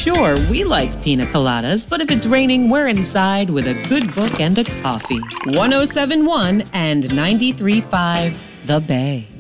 Sure, we like pina coladas, but if it's raining, we're inside with a good book and a coffee. 1071 and 93.5 The Bay.